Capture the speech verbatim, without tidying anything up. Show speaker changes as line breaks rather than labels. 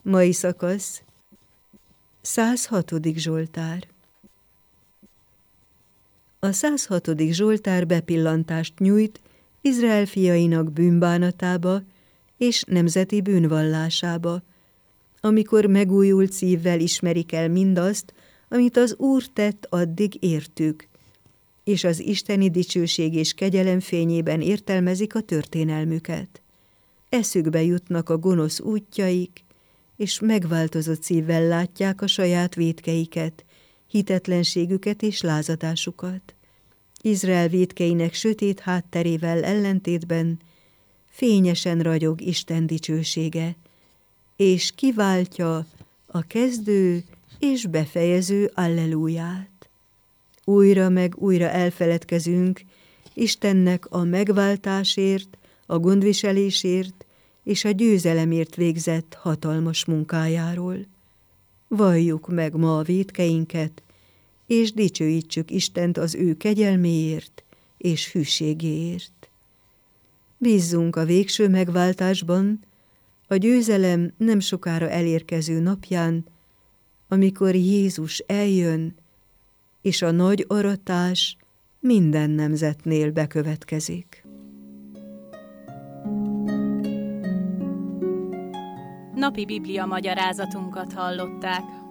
Mai szakasz, száz hatodik Zsoltár. A száz hatodik Zsoltár bepillantást nyújt Izrael fiainak bűnbánatába és nemzeti bűnvallásába, amikor megújult szívvel ismerik el mindazt, amit az Úr tett addig értük, és az isteni dicsőség és kegyelem fényében értelmezik a történelmüket. Eszükbe jutnak a gonosz útjaik, és megváltozott szívvel látják a saját vétkeiket, hitetlenségüket és lázadásukat. Izrael vétkeinek sötét hátterével ellentétben fényesen ragyog Isten dicsősége, és kiváltja a kezdő és befejező allelúját. Újra meg újra elfeledkezünk Istennek a megváltásért, a gondviselésért és a győzelemért végzett hatalmas munkájáról. Valljuk meg ma a vétkeinket, és dicsőítsük Istent az ő kegyelméért és hűségéért. Bízzunk a végső megváltásban, a győzelem nem sokára elérkező napján, amikor Jézus eljön, és a nagy aratás minden nemzetnél bekövetkezik.
Napi Biblia magyarázatunkat hallották.